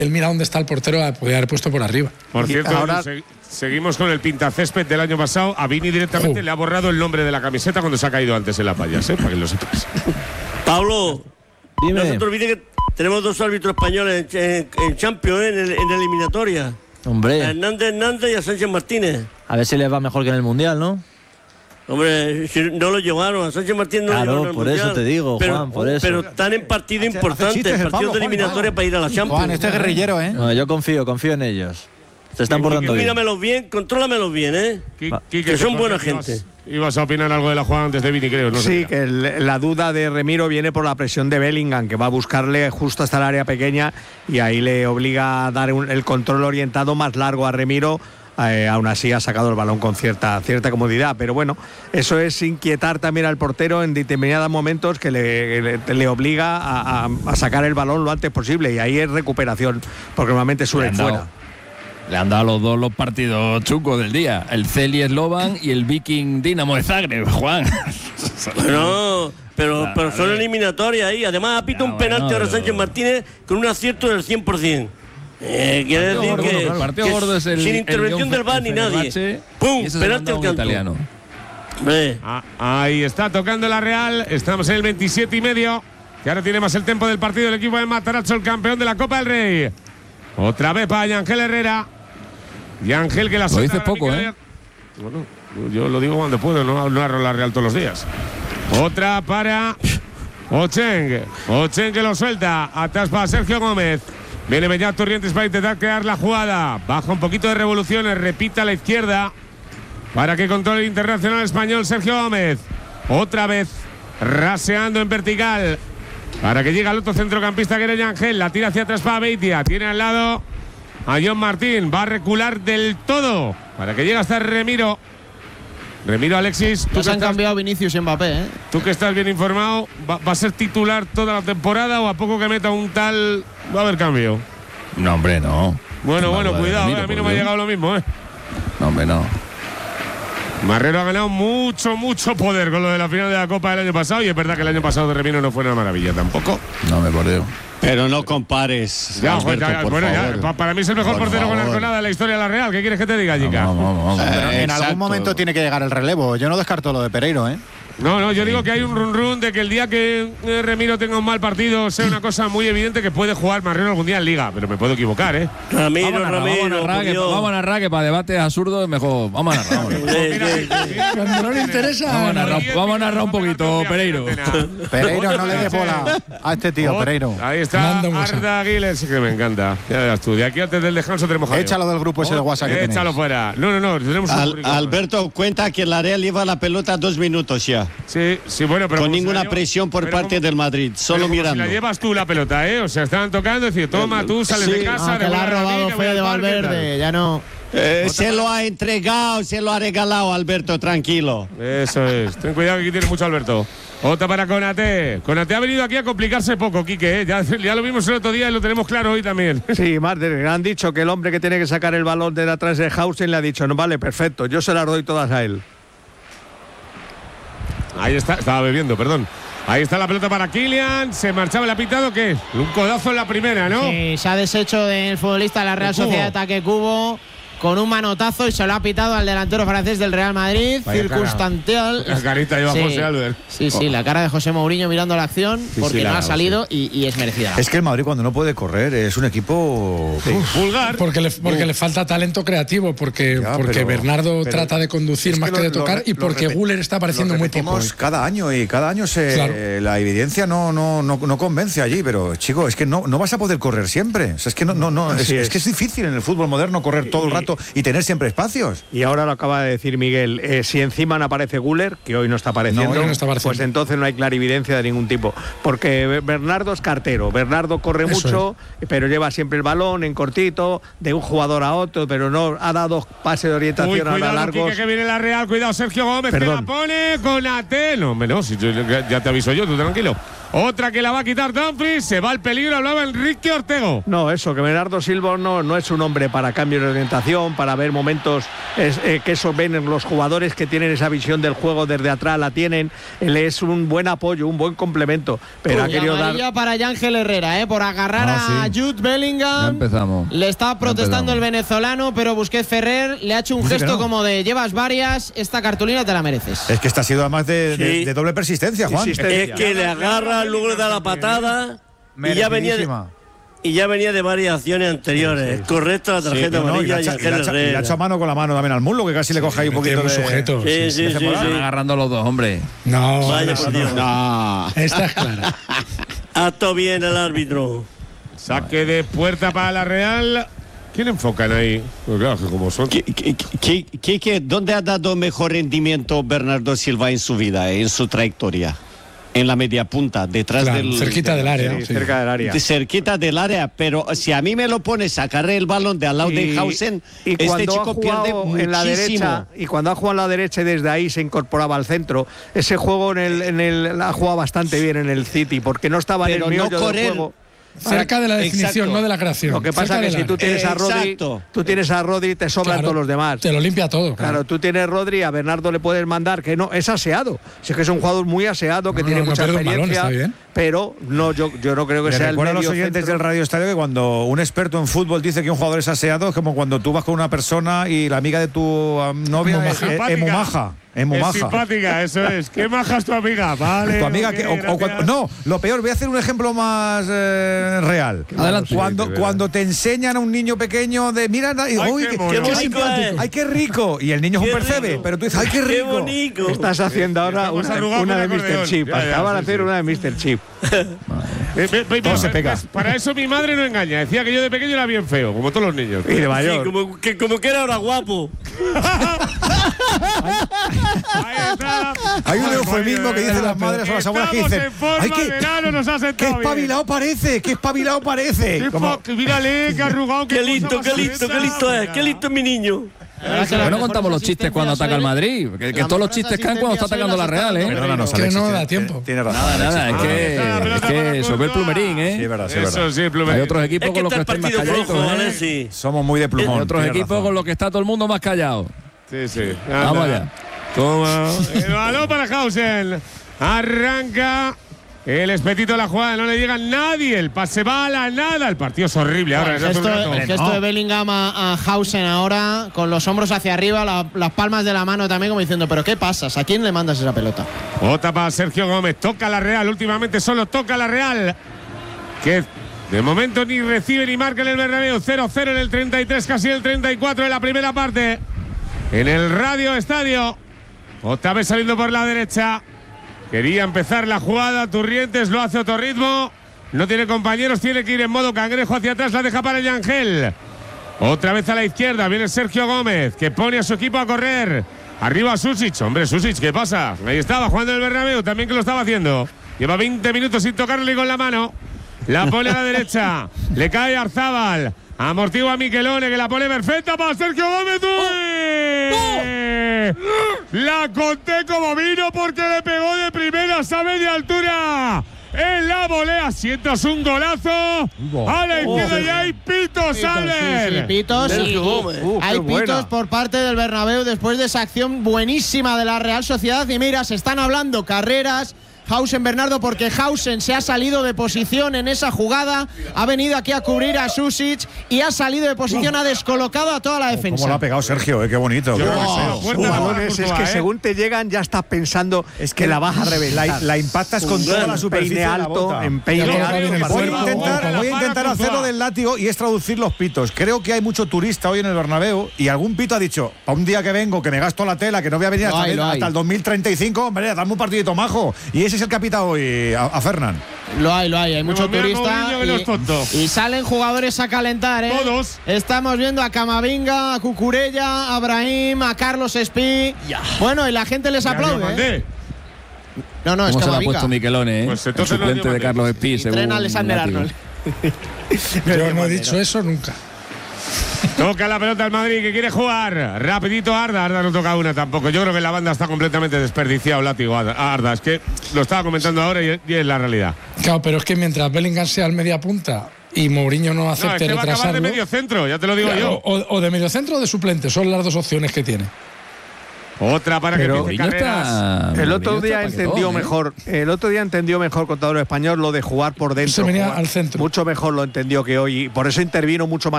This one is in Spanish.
él mira dónde está el portero, podría haber puesto por arriba. Por cierto, ahora seguimos con el pintacésped del año pasado. A Vini directamente le ha borrado el nombre de la camiseta cuando se ha caído antes en la payas, para que lo sepas. Pablo, Dime. no se te olvide que tenemos 2 árbitros españoles en Champions, en la eliminatoria. Hombre, A Hernández y a Sánchez Martínez. a ver si les va mejor que en el Mundial, ¿no? Hombre, si no lo llevaron, a Sánchez Martínez no lo Claro, llevaron al por Mundial. eso te digo, pero, Juan, por eso. Pero están en partido Hace importante, chistes el partidos Pablo, de Juan, eliminatoria para ir a la Champions. Juan, este guerrillero, ¿eh? No, yo confío en ellos. Se están portando bien. Míramelos bien, contrólamelos bien, ¿eh? Quique, Que son por buena cierto, gente. Ibas a opinar algo de la jugada antes de Vini, creo. No sé. Sí, que la duda de Remiro viene por la presión de Bellingham, que va a buscarle justo hasta el área pequeña y ahí le obliga a dar el control orientado más largo a Remiro. Aún así ha sacado el balón con cierta comodidad, pero bueno, eso es inquietar también al portero en determinados momentos que le obliga a sacar el balón lo antes posible, y ahí es recuperación, porque normalmente suele ir fuera. Le han dado a los dos los partidos chucos del día, el Celi Slovan y el Viking Dinamo de Zagreb, Juan. No, pero son eliminatorias ahí. Además, ha pitado un penalti ahora Sánchez Martínez con un acierto del 100%. Quiere decir que, el partido gordo es el sin intervención del VAR ni nadie. ¡Pum! Penalti al canto. Italiano. Ahí está tocando la Real. Estamos en el 27 y medio. Que ahora tiene más el tiempo del partido el equipo de Matarazzo, el campeón de la Copa del Rey. Otra vez para Yangel Herrera. Yangel que la Lo dices poco, ¿eh? Bueno, yo lo digo cuando puedo, no narro la Real todos los días. Otra para Ocheng. Ocheng que lo suelta. Atrás para Sergio Gómez. Viene Beñat Torrientes para intentar crear la jugada. Baja un poquito de revoluciones. Repita a la izquierda. Para que controle el internacional español Sergio Gómez. Otra vez raseando en vertical. Para que llegue al otro centrocampista que era Yangel. La tira hacia atrás para Beitia. Tiene al lado a John Martín. Va a recular del todo. Para que llegue hasta Remiro. Remiro, Alexis. Ya se han cambiado Vinicius y Mbappé, ¿eh? Tú que estás bien informado, ¿va a ser titular toda la temporada o a poco que meta un tal va a haber cambio? No, hombre, no. Bueno, No, cuidado, Remiro, a mí no por me ha Dios. llegado lo mismo, ¿eh? No, hombre, no. Marrero ha ganado mucho poder con lo de la final de la Copa del año pasado, y es verdad que el año pasado de Remiro no fue una maravilla tampoco. No me por Dios. Pero no compares. Ya, Alberto, por favor. para mí es el mejor Por portero con favor. Arconada de la historia de la Real. ¿Qué quieres que te diga, chica? Vamos. Pero en Exacto. algún momento tiene que llegar el relevo. Yo no descarto lo de Pereiro, ¿eh? No, yo digo que hay un run de que el día que Remiro tenga un mal partido sea una cosa muy evidente que puede jugar Marrero algún día en Liga, pero me puedo equivocar, ¿eh? Ramiro, Vamos a narrar, que para debates absurdos es mejor. Vamos a narrar. Cuando no le interesa. Vamos a narrar un poquito, Pereiro. Pereiro, no le des bola a este tío, Pereiro. Ahí está Manda un WhatsApp. Arda Aguiles, sí que me encanta. Ya verás tú, de aquí antes del descanso tenemos jaleo. Échalo del grupo ese de WhatsApp que tenéis. Échalo fuera. No, tenemos un currículum. Alberto, cuenta que la Real lleva la pelota 2 minutos ya. Sí, bueno, pero Con como ninguna se la presión por pero parte como- del Madrid, pero solo como mirando. Si la llevas tú la pelota, ¿eh? O sea, estaban tocando, decir, toma, tú sales de casa. Que la ha devuelve a mí, robado que voy Fede al parque, Valverde, ya no. Se lo ha entregado, se lo ha regalado, Alberto, tranquilo. tal. Eso es. Ten cuidado que aquí tiene mucho Alberto. Otra para Konaté. Konaté ha venido aquí a complicarse poco, Quique, ¿eh? Ya lo vimos el otro día y lo tenemos claro hoy también. Sí, Martín, han dicho que el hombre que tiene que sacar el balón de atrás de Hausen le ha dicho, no, vale, perfecto, yo se las doy todas a él. Ahí está, estaba bebiendo, perdón. Ahí está la pelota para Kylian. Se marchaba el apitado, ¿qué? Un codazo en la primera, ¿no? Sí, se ha deshecho del futbolista de la Real Cubo. Sociedad Ataque Cubo con un manotazo y se lo ha pitado al delantero francés del Real Madrid. Vaya circunstancial. La carita lleva José Albert. Sí, la cara de José Mourinho mirando la acción porque sí, no la ha salido y es merecida. Es que el Madrid cuando no puede correr es un equipo Vulgar. Porque le falta talento creativo, porque pero- Bernardo pero trata de conducir es más que de tocar y porque Güler está apareciendo muy poco. Cada año y cada año Claro. la evidencia no convence allí, pero chico, es que no vas a poder correr siempre. O sea, es que es que es difícil en el fútbol moderno correr todo el rato y tener siempre espacios. Y ahora lo acaba de decir Miguel, si encima no aparece Güler, que hoy no está apareciendo, No, hoy no está apareciendo. pues entonces no hay clarividencia de ningún tipo. Porque Bernardo es cartero, Bernardo corre Eso mucho, pero lleva siempre el balón en cortito, de un jugador a otro, pero no ha dado pase de orientación Uy, a cuidado, largos. Quique, que viene la Real. Cuidado, Sergio Gómez, Perdón. que la pone con Ate. No, hombre, no, si ya te aviso yo, tú tranquilo. Otra que la va a quitar Dumfries. Se va al peligro. Hablaba Enrique Ortego. No, eso, que Bernardo Silva no es un hombre para cambio de orientación, para ver momentos que eso ven los jugadores que tienen esa visión del juego desde atrás, la tienen. Él es un buen apoyo, un buen complemento. Pero ha querido dar. Para Yángel Herrera, por agarrar a Jude Bellingham. Ya empezamos. Le está protestando el venezolano, pero Busquets Ferrer le ha hecho un gesto como de llevas varias, esta cartulina te la mereces. Es que esta ha sido además de doble persistencia, Juan. Es que le agarra, luego le da la patada y ya venía de varias acciones anteriores. Correcta la tarjeta amarilla. Y le ha hecho mano con la mano también al muslo, que casi le coge ahí un poquito de sujeto. Sí. Están agarrando los dos, hombre. No, vaya por Dios. No. Esta es clara. Acto bien el árbitro. Saque de puerta para la Real. ¿Quién enfocan ahí? Pues claro, que como son. ¿Dónde ha dado mejor rendimiento Bernardo Silva en su vida, en su trayectoria? En la media punta, detrás cerquita del área. Sí, cerca del área. Cerquita del área, pero si a mí me lo pones a cargar el balón de al lado de Hausen, este chico pierde muchísimo. En la derecha, y cuando ha jugado en la derecha y desde ahí se incorporaba al centro, ese juego ha jugado bastante bien en el City, porque no estaba en el meollo del juego. Cerca de la definición, exacto, no de la creación. Lo que pasa es que si tú tienes a Rodri, te sobran todos los demás. Te lo limpia todo. Claro, tú tienes Rodri, a Bernardo le puedes mandar, que no, es aseado. Si es que es un jugador muy aseado, que tiene mucha experiencia. Balón, pero no, yo no creo que sea el medio. Recuerda a los oyentes del Radio Estadio que cuando un experto en fútbol dice que un jugador es aseado, es como cuando tú vas con una persona y la amiga de tu novia es muy maja. Es simpática, eso es. ¿Qué maja es tu amiga? Vale. Tu amiga no, lo peor, voy a hacer un ejemplo más real. Adelante. Cuando te enseñan a un niño pequeño de mira, uy, qué simpático. Ay, qué rico. Y el niño es un percebe, pero tú dices, ay, qué rico. Qué bonito. Estás haciendo ahora una de Mr. Chip. Acaban de hacer una de Mr. Chip. Para eso mi madre no engaña. Decía que yo de pequeño era bien feo, como todos los niños. Y de mayor. Sí, como que era ahora guapo. Hay un eufemismo que dicen las madres o las abuelas que dicen, ay, qué espabilado parece, qué espabilado parece. Mírale, qué arrugado. Qué listo es, qué listo es mi niño. No contamos los chistes cuando ataca el Madrid, que todos los chistes caen cuando está atacando la Real, Perdónanos, que no da tiempo. Tiene razón. Nada, es que sobre el plumerín, Sí, verdad. Eso sí, plumerín. Hay otros equipos con los que estáis más callados. Sí. Somos muy de plumón. Hay otros equipos con los que está todo el mundo más callado. Sí. Vamos allá. Toma. El balón para Hausen. Arranca. El espetito de la jugada, no le llega nadie. El pase va a la nada. El partido es horrible ahora. El gesto de Bellingham a Hausen ahora, con los hombros hacia arriba, las palmas de la mano también, como diciendo, ¿pero qué pasas? ¿A quién le mandas esa pelota? Bota para Sergio Gómez. Toca la Real. Últimamente solo toca la Real. Que de momento ni recibe ni marca en el Bernabéu. 0-0 en el 33, casi el 34 de la primera parte. En el Radio Estadio. Otra vez saliendo por la derecha. Quería empezar la jugada, Turrientes lo hace a otro ritmo. No tiene compañeros, tiene que ir en modo cangrejo hacia atrás, la deja para Yángel. Otra vez a la izquierda, viene Sergio Gómez, que pone a su equipo a correr. Arriba Susic, hombre, Susic, ¿qué pasa? Ahí estaba jugando el Bernabéu, también que lo estaba haciendo. Lleva 20 minutos sin tocarle con la mano. La pone a la derecha, le cae Arzábal. Amortigua a Miquelone, que la pone perfecta para Sergio Gómez. La conté como vino porque le pegó de primeras a media altura. En la volea, sientas un golazo. A la izquierda y hay pitos, Albert. Sí, pitos. Hay pitos por parte del Bernabéu después de esa acción buenísima de la Real Sociedad. Y mira, se están hablando carreras. Hausen, Bernardo, porque Hausen se ha salido de posición en esa jugada, ha venido aquí a cubrir a Susic y ha salido de posición, ha descolocado a toda la defensa. ¿Cómo lo ha pegado Sergio? Qué bonito. Es que según te llegan ya estás pensando que la vas a reventar. La impactas con toda la superficie alto, en peine alto. Voy a intentar hacerlo del látigo y es traducir los pitos. Creo que hay mucho turista hoy en el Bernabéu y algún pito ha dicho, a un día que vengo, que me gasto la tela, que no voy a venir hasta el 2035, hombre, dame un partidito majo. Y ese es el que ha pitado hoy a Fernán. Lo hay mucho turista y salen jugadores a calentar, Todos. Estamos viendo a Camavinga, a Cucurella, a Brahim, a Carlos Espí. Bueno, y la gente les aplaude. No, es ¿Cómo se Camavinga. la ha puesto Miquelone, Pues el suplente de Carlos Espí, según Tren Alexander Arnold. Yo no he dicho eso nunca. Toca la pelota el Madrid, que quiere jugar. Rapidito Arda no toca una tampoco. Yo creo que la banda está completamente desperdiciado, látigo Arda. Es que lo estaba comentando ahora y es la realidad. Claro, pero es que mientras Bellingham sea el media punta y Mourinho no acepte es que va a acabar de medio centro, ya te lo digo yo. O de medio centro o de suplente, son las dos opciones que tiene. Otra para que empiece carreras. El otro día entendió mejor Contador Español lo de jugar por dentro. Se venía al centro. Mucho mejor lo entendió que hoy. Y por eso intervino mucho más